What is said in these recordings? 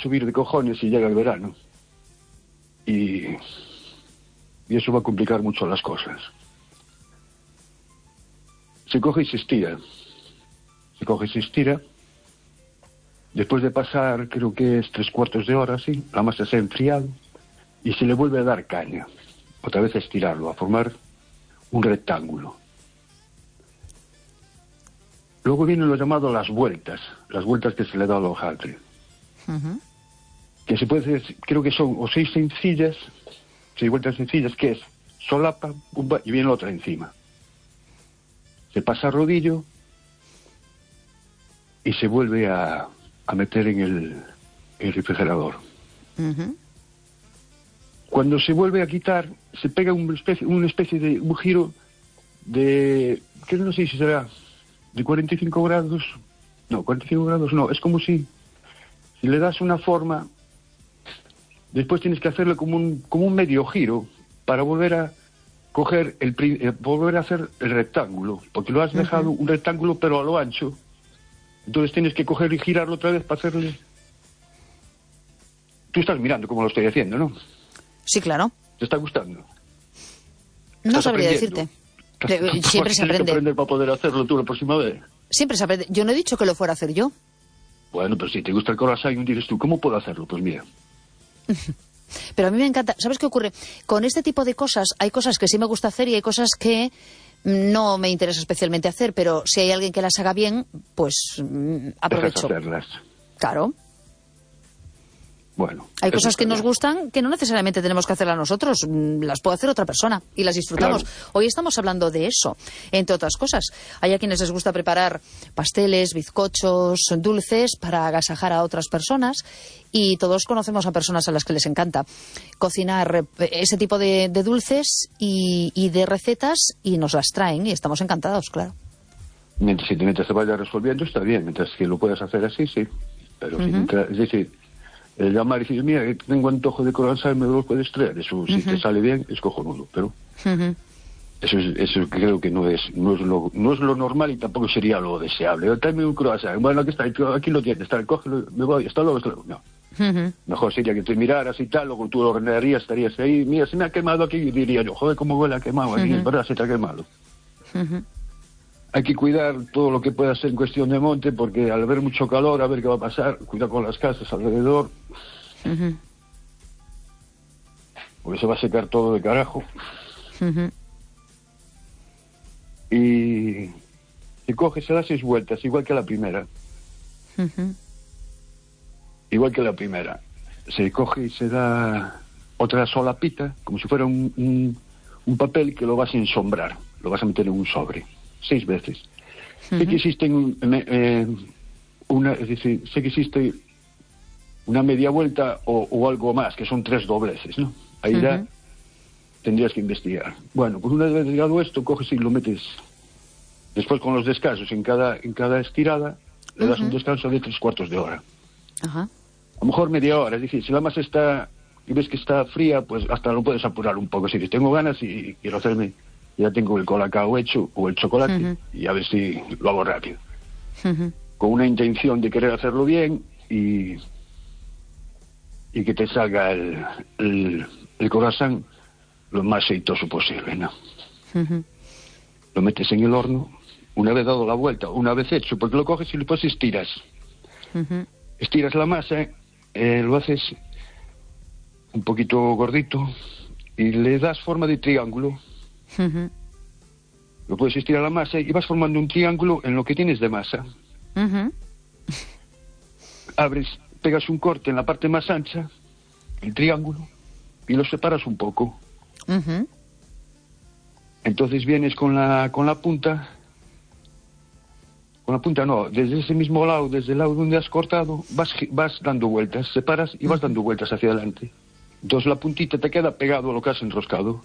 subir de cojones y llega el verano. Y eso va a complicar mucho las cosas. Se coge y se estira. Después de pasar, creo que es 3/4 de hora, sí, la masa se ha enfriado y se le vuelve a dar caña. Otra vez a estirarlo, a formar un rectángulo. Luego viene lo llamado las vueltas que se le da al hojaldre. Que se puede hacer, creo que son o 6 vueltas sencillas, que es solapa, pumba, y viene la otra encima. Se pasa a rodillo y se vuelve a meter en el refrigerador. Cuando se vuelve a quitar, se pega una especie de un giro de, que no sé si será de 45 grados. No, 45 grados no, es como si le das una forma, después tienes que hacerle como un medio giro para volver a coger volver a hacer el rectángulo, porque lo has dejado un rectángulo pero a lo ancho. Entonces tienes que coger y girarlo otra vez para hacerle... Tú estás mirando cómo lo estoy haciendo, ¿no? Sí, claro. ¿Te está gustando? No sabría decirte. Siempre se aprende. Tienes que aprender para poder hacerlo tú la próxima vez. Siempre se aprende. Yo no he dicho que lo fuera a hacer yo. Bueno, pero si te gusta el croissant y dices tú, ¿cómo puedo hacerlo? Pues mira. Pero a mí me encanta. ¿Sabes qué ocurre? Con este tipo de cosas, hay cosas que sí me gusta hacer y hay cosas que no me interesa especialmente hacer, pero si hay alguien que las haga bien, pues aprovecho. Dejas hacerlas. Claro. Bueno. Hay cosas que nos gustan que no necesariamente tenemos que hacerlas nosotros, las puede hacer otra persona y las disfrutamos. Claro. Hoy estamos hablando de eso, entre otras cosas. Hay a quienes les gusta preparar pasteles, bizcochos, dulces para agasajar a otras personas y todos conocemos a personas a las que les encanta cocinar ese tipo de dulces y de recetas y nos las traen y estamos encantados, claro. Mientras se vaya resolviendo está bien, mientras que lo puedas hacer así, sí. Pero es decir, llamar y decir, mira, tengo antojo de croissant, me lo puedes traer. Eso, si te sale bien, es cojonudo, pero eso creo que no es lo normal y tampoco sería lo deseable. Tráeme un croissant, bueno, aquí lo tienes, cógelo, me voy, hasta luego. No. Mejor sería que te miraras y tal, luego tú lo ordenarías, estarías ahí, mira, se me ha quemado aquí, y diría yo, joder, cómo huele a quemado aquí, es verdad, se te ha quemado. Hay que cuidar todo lo que pueda ser en cuestión de monte, porque al haber mucho calor, a ver qué va a pasar, cuidar con las casas alrededor, porque se va a secar todo de carajo. Y se coge, se da 6 vueltas, igual que la primera. Igual que la primera. Se coge y se da otra solapita, como si fuera un papel que lo vas a ensombrar, lo vas a meter en un sobre. 6 veces. Sé que existe una media vuelta o algo más, que son 3 dobleces, ¿no? Ahí ya tendrías que investigar. Bueno, pues una vez llegado esto, coges y lo metes. Después con los descansos, en cada estirada, le das un descanso de 3/4 de hora. A lo mejor media hora, es decir, si la masa está y ves que está fría, pues hasta lo puedes apurar un poco. Si dices, tengo ganas y quiero hacerme... Ya tengo el colacao hecho o el chocolate y a ver si lo hago rápido. Con una intención de querer hacerlo bien y que te salga el croissant lo más aceitoso posible, ¿no? Lo metes en el horno, una vez dado la vuelta, una vez hecho, porque lo coges y después estiras. Estiras la masa, lo haces un poquito gordito y le das forma de triángulo. Lo puedes estirar la masa y vas formando un triángulo en lo que tienes de masa. Abres, pegas un corte en la parte más ancha, el triángulo, y lo separas un poco. Entonces vienes con la punta. Con la punta no, desde ese mismo lado, desde el lado donde has cortado, vas dando vueltas, separas y vas dando vueltas hacia adelante. Entonces la puntita te queda pegado a lo que has enroscado.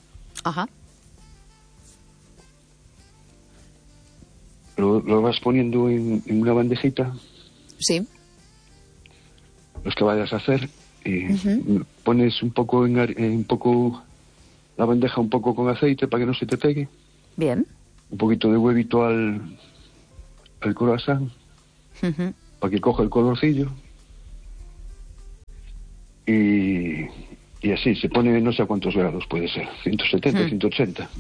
Lo vas poniendo en una bandejita. Sí. Los que vayas a hacer. Pones un poco la bandeja un poco con aceite para que no se te pegue. Bien. Un poquito de huevito al croissant. Para que coja el colorcillo. y así, se pone no sé a cuántos grados puede ser, 170, 180.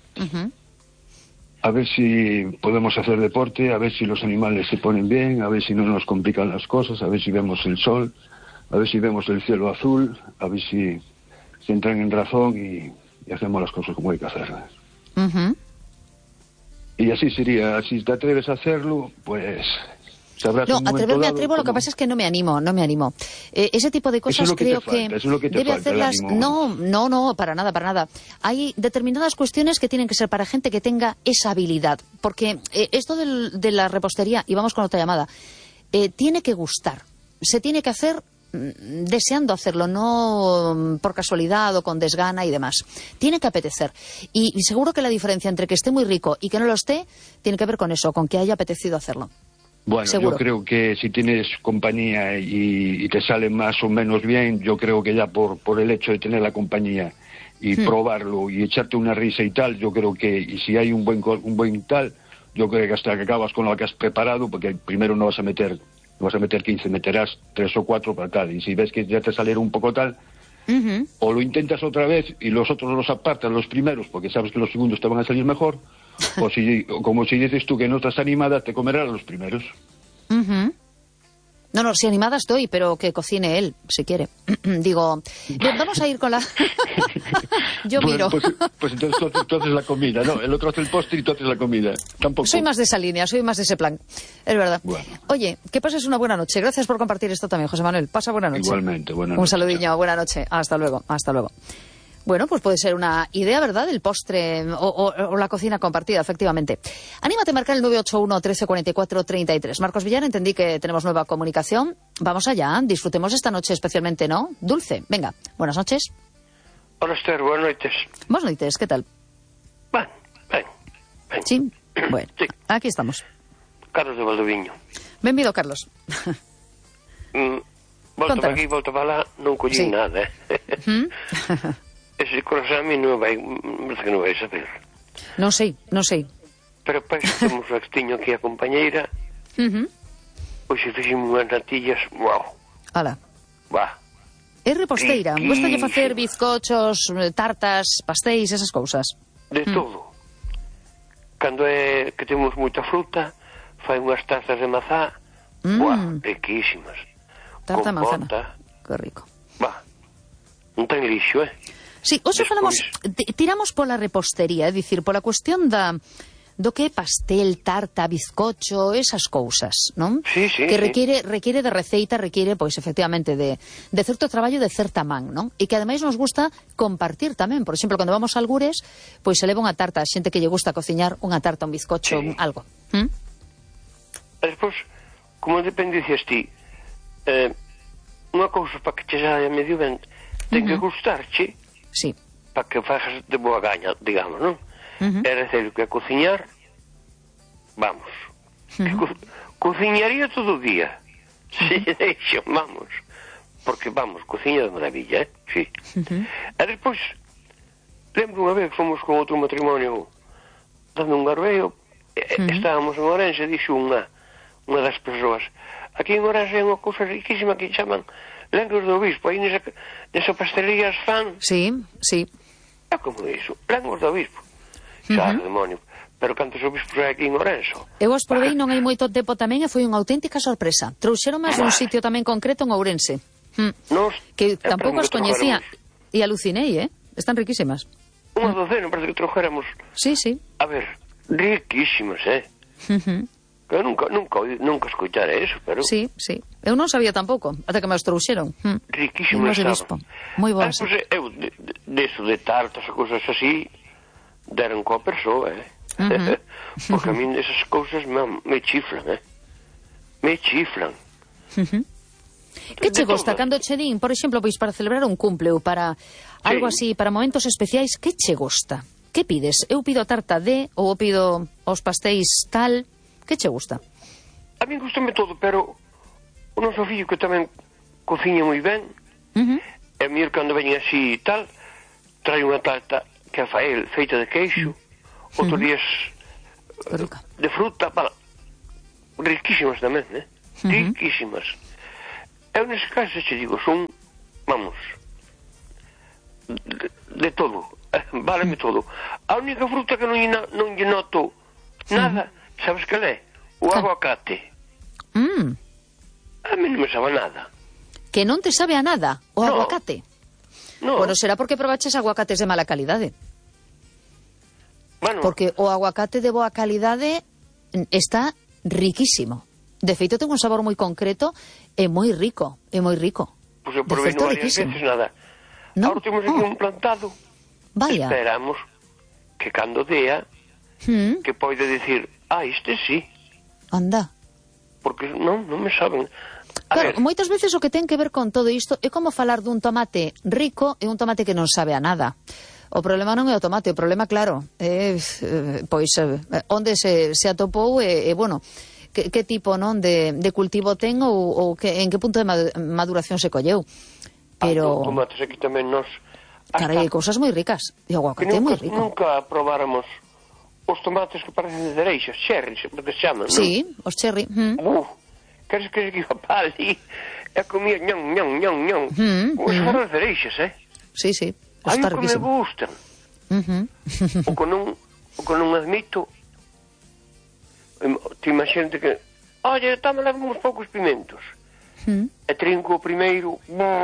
A ver si podemos hacer deporte, a ver si los animales se ponen bien, a ver si no nos complican las cosas, a ver si vemos el sol, a ver si vemos el cielo azul, a ver si se entran en razón y hacemos las cosas como hay que hacerlas. Y así sería, si te atreves a hacerlo, pues... No, atreverme atrevo, lo que pasa es que no me animo. Ese tipo de cosas creo que debe hacerlas... No, para nada. Hay determinadas cuestiones que tienen que ser para gente que tenga esa habilidad, porque esto de la repostería, y vamos con otra llamada, tiene que gustar, se tiene que hacer deseando hacerlo, no por casualidad o con desgana y demás. Tiene que apetecer. Y seguro que la diferencia entre que esté muy rico y que no lo esté, tiene que ver con eso, con que haya apetecido hacerlo. Bueno, seguro. Yo creo que si tienes compañía y te sale más o menos bien, yo creo que ya por el hecho de tener la compañía y probarlo y echarte una risa y tal, yo creo que, y si hay un buen tal, yo creo que hasta que acabas con lo que has preparado, porque primero no vas a meter 15, meterás 3 o 4 para tal, y si ves que ya te salieron un poco tal, o lo intentas otra vez y los otros los apartas, los primeros, porque sabes que los segundos te van a salir mejor, o como si dices tú que no estás animada, te comerás los primeros. No, si animada estoy, pero que cocine él, si quiere. Digo, bien, vamos a ir con la... Yo miro. Pues entonces la comida, ¿no? El otro hace el postre y tú haces la comida. Tampoco. Soy más de esa línea, soy más de ese plan. Es verdad. Bueno. Oye, que pases una buena noche. Gracias por compartir esto también, José Manuel. Pasa buena noche. Igualmente, buena noche. Un saludillo, buena noche. Hasta luego. Bueno, pues puede ser una idea, ¿verdad? El postre o la cocina compartida, efectivamente. Anímate a marcar el 981 1344 33. Marcos Villar, entendí que tenemos nueva comunicación. Vamos allá, disfrutemos esta noche especialmente, ¿no? Dulce, venga, buenas noches. Hola, Esther, buenas noches. Buenas noches, ¿qué tal? Ben. Sí, bueno, sí. Aquí estamos. Carlos de Valdoviño. Bienvenido, Carlos. Volta para aquí, volta para lá, non collín nada, Ese croissant a mí non vai, parece que non vai saber. Non sei. Pero para iso temos o extiño aquí a compañeira. Hoxe fixemos unhas natillas, wow. Ala. Va. É reposteira, gustalle facer bizcochos, tartas, pastéis, esas cousas. De todo. Cando é que temos moita fruta, fai unhas tarzas de mazá, riquísimas. Tarta de manzana, que rico. Va. Non ten lixo, Sí, hoxe falamos, tiramos pola repostería, é dicir, pola cuestión do que é pastel, tarta, bizcocho, esas cousas, non? Sí. Que requiere de receita, requiere, pois, efectivamente, de certo traballo de certa man, non? E que, ademais, nos gusta compartir tamén. Por exemplo, cando vamos a algures, pois se leva unha tarta a xente que lle gusta cociñar unha tarta, un bizcocho, algo. Despois, como dependices ti, unha cousa para que che saia medio ben, ten que gustarche, sí, para que fajas de boa gaña, digamos, non? É receiro que a cociñar, vamos, cociñaría todo o día, se deixo, vamos, porque, vamos, cociña de maravilla, sí. E despois, lembro unha vez que fomos con outro matrimonio dando un garbeo, estábamos en Ourense, dixo unha das persoas, aquí en Ourense hai unha cousa riquísima que chaman lengos do obispo, aí nesa pastelería as fan. Sí. É como iso, lengos do obispo. Xa, demonio. Pero cantos obispos hai aquí en Ourense? Eu os probei non hai moito tempo tamén e foi unha auténtica sorpresa. Trouxeron máis dun sitio tamén concreto en Ourense. Que tampouco os coñecía. E alucinei, Están riquísimas. Unha docena, parece que trouxéramos. Sí. A ver, riquísimas, Eu nunca escoitara eso, pero... Sí. Eu non sabía tampouco, ata que me os trouxeron. Riquísimo estaba. Moi boas. Pois eu, deso de tartas e cousas así, deron coa persoa, Porque a min esas cousas me chiflan, Me chiflan. Que che gosta cando che din, por exemplo, pois para celebrar un cumple ou para algo así, para momentos especiais, que che gosta? Que pides? Eu pido a tarta de, ou pido os pastéis tal... Que che gusta? A mí gustame todo, pero o noso fillo que tamén cociña moi ben, e a mí cando veñen así e tal, trae unha tarta que a fael feita de queixo, outros días de fruta, riquísimas tamén, riquísimas. Eu nese caso, che digo, son vamos, de todo, váleme todo. A única fruta que non lle noto nada, sabes que é? O aguacate. A mí non me sabe nada. Que non te sabe a nada o aguacate? No. Bueno, será porque probaches aguacates de mala calidade. Bueno, Porque o aguacate de boa calidade está riquísimo. De feito, ten un sabor moi concreto e moi rico, Pois eu probei varias veces nada. ¿No? Ahora temos aquí un plantado. Vaya. Esperamos que cando dea, que poida decir, este sí. Anda. Porque non me saben. Claro, moitas veces o que ten que ver con todo isto é como falar dun tomate rico e un tomate que non sabe a nada. O problema non é o tomate, o problema, claro, é onde se atopou e bueno, que tipo de cultivo ten ou en que punto de maduración se colleu. Pero tomates aquí tamén nos... Carai, hai cousas moi ricas. E o aguacate é moi rico. Nunca probáramos os tomates que parecen de dereixas, cherries, que se chaman, non? Sí, os cherry. Queres que iba para ali e comía ñon. Os faros de dereixas, Sí, sí. Ai, Está o que me riquísimo. gustan. O que non admito, te imagínate que, estamos levando uns poucos pimentos. E trinco o primeiro,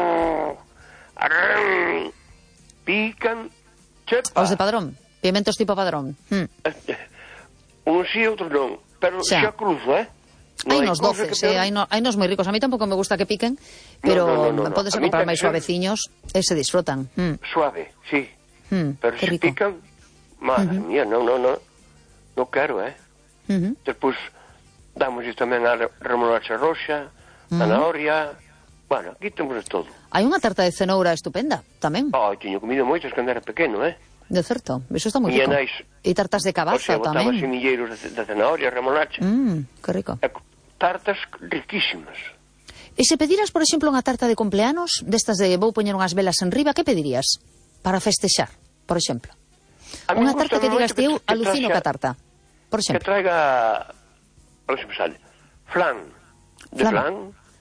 pican, chepa. Os de padrón, pimentos tipo padrón. Un sí, outro non, pero xa cruzo, Hai nos doces, hai nos moi ricos. A mí tampouco me gusta que piquen, pero podes comprar máis suaveciños e se disfrutan. Suave, sí. Pero se rico. pican, madre mía, non quero, Despois damos tamén a remolacha roxa, zanahoria. Bueno, aquí temos todo. Hai unha tarta de cenoura estupenda, tamén. Teño comido moitas cando era pequeno, De certo, eso está moi rico. E tartas de cabaza tamén. Botaba semilleiros de zanahoria, remolacha. Que rico. Tartas riquísimas. E se pediras, por exemplo, unha tarta de cumpleanos, destas de vou poñer unhas velas en riba, que pedirías para festexar, por exemplo? Unha tarta que digas eu alucino ca tarta, por exemplo. Que traiga, por exemplo, flan. De flan.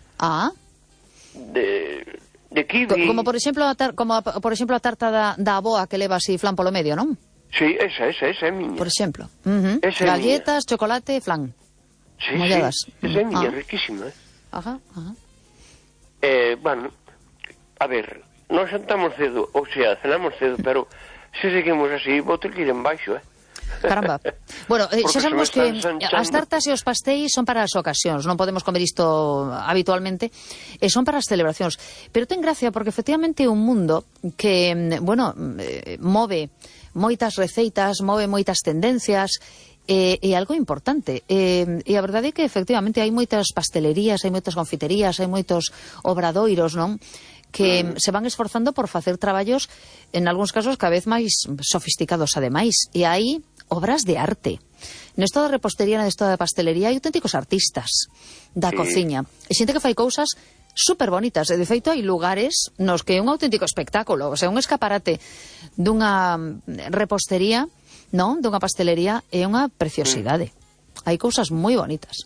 De kiwi. Como por exemplo a tarta da aboa que leva así flan polo medio, non? Sí, esa é miña. Por exemplo. Galletas, chocolate, flan. Sí, esa é miña, riquísima. Ajá. Bueno, a ver, nós xantamos cedo, ou sea, cenamos cedo, pero se seguimos así, vou ter que ir en baixo, Caramba. Bueno, xa sabemos que as tartas e os pasteis son para as ocasións, non podemos comer isto habitualmente, e son para as celebracións. Pero ten gracia porque efectivamente é un mundo que, bueno, move moitas receitas, move moitas tendencias, e algo importante. E a verdade é que efectivamente hai moitas pastelerías, hai moitas confiterías, hai moitos obradoiros, non? Que se van esforzando por facer traballos, en algúns casos, cada vez máis sofisticados ademais. E hai obras de arte. Nesto da repostería, nesto da pastelería, hai auténticos artistas da cociña. E xente que fai cousas super bonitas. E, de feito, hai lugares nos que é un auténtico espectáculo. O sea, un escaparate dunha repostería, non? Dunha pastelería é unha preciosidade. Hai cousas moi bonitas.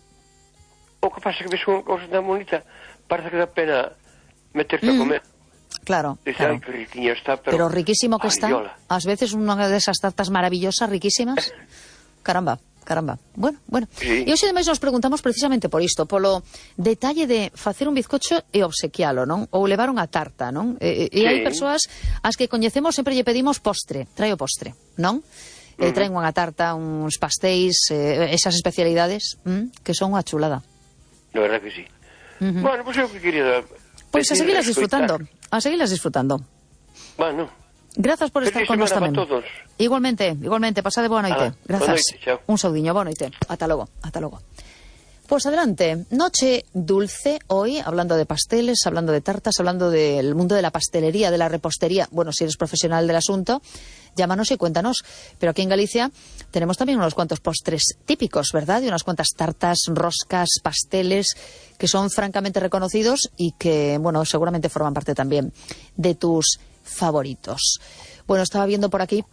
O que pasa é que ves unha cousa tan bonita, parece que dá pena meterte a comer. Claro, Dice, que riquiña está, pero riquísimo que está. Ás veces unha desas tartas maravillosas, riquísimas. Caramba. Bueno. Sí. E hoxe ademais nos preguntamos precisamente por isto, polo detalle de facer un bizcocho e obsequialo, non? Ou levar unha tarta, non? E hai persoas as que coñecemos sempre lle pedimos postre, trae o postre, non? Traen unha tarta, uns pastéis, esas especialidades que son unha chulada. De verdad que sí. Bueno, pois eu que quería... Pois a seguilas disfrutando. Bueno. Grazas por estar con nos tamén. Todos. Igualmente, pasade boa noite. Grazas. Boa noite, un saudiño, boa noite. Ata logo. Pues adelante, noche dulce hoy, hablando de pasteles, hablando de tartas, hablando del mundo de la pastelería, de la repostería. Bueno, si eres profesional del asunto, llámanos y cuéntanos. Pero aquí en Galicia tenemos también unos cuantos postres típicos, ¿verdad? Y unas cuantas tartas, roscas, pasteles, que son francamente reconocidos y que, bueno, seguramente forman parte también de tus favoritos. Bueno, estaba viendo por aquí